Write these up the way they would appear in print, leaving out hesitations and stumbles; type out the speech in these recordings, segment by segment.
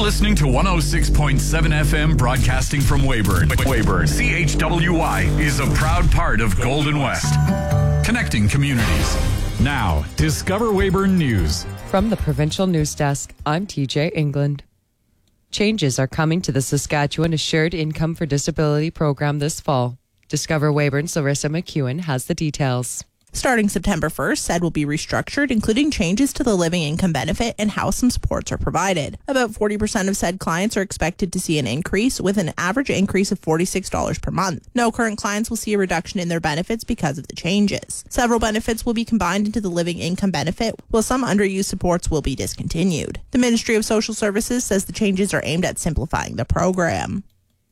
listening to 106.7 FM broadcasting from Weyburn. CHWY is a proud part of Golden West. Connecting communities. Now, Discover Weyburn News. From the Provincial News Desk, I'm TJ England. Changes are coming to the Saskatchewan Assured Income for Disability program this fall. Discover Weyburn's Larissa McEwen has the details. Starting September 1st, SAID will be restructured, including changes to the living income benefit and how some supports are provided. About 40% of SAID clients are expected to see an increase, with an average increase of $46 per month. No current clients will see a reduction in their benefits because of the changes. Several benefits will be combined into the living income benefit, while some underused supports will be discontinued. The Ministry of Social Services says the changes are aimed at simplifying the program.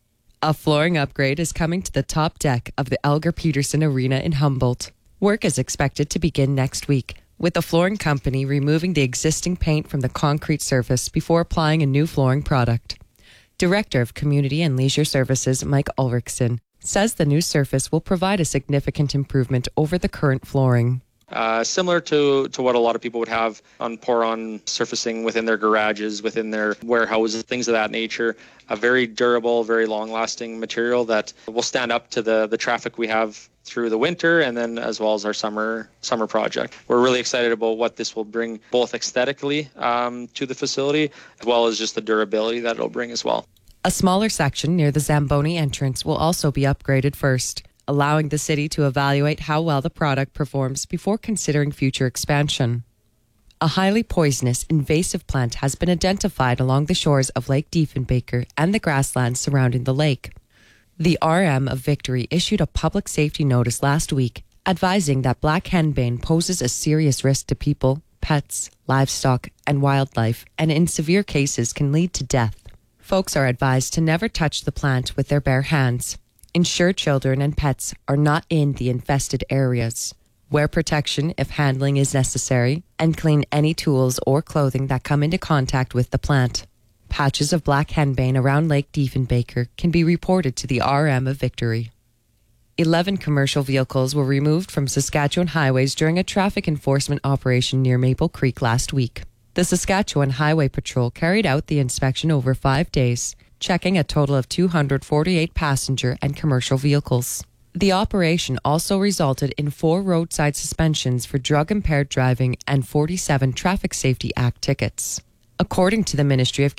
A flooring upgrade is coming to the top deck of the Elgar Peterson Arena in Humboldt. Work is expected to begin next week, with the flooring company removing the existing paint from the concrete surface before applying a new flooring product. Director of Community and Leisure Services Mike Ulrichsen says the new surface will provide a significant improvement over the current flooring. Similar to what a lot of people would have on pour-on surfacing within their garages, within their warehouses, things of that nature. A very durable, very long-lasting material that will stand up to the traffic we have through the winter, and then as well as our summer project. We're really excited about what this will bring, both aesthetically to the facility, as well as just the durability that it'll bring as well. A smaller section near the Zamboni entrance will also be upgraded first, allowing the city to evaluate how well the product performs before considering future expansion. A highly poisonous invasive plant has been identified along the shores of Lake Diefenbaker and the grasslands surrounding the lake. The RM of Victory issued a public safety notice last week advising that black henbane poses a serious risk to people, pets, livestock, and wildlife, and in severe cases can lead to death. Folks are advised to never touch the plant with their bare hands. Ensure children and pets are not in the infested areas. Wear protection if handling is necessary, and clean any tools or clothing that come into contact with the plant. Patches of black henbane around Lake Diefenbaker can be reported to the RM of Victory. 11 commercial vehicles were removed from Saskatchewan highways during a traffic enforcement operation near Maple Creek last week. The Saskatchewan Highway Patrol carried out the inspection over 5 days, checking a total of 248 passenger and commercial vehicles. The operation also resulted in 4 roadside suspensions for drug-impaired driving and 47 Traffic Safety Act tickets. According to the Ministry of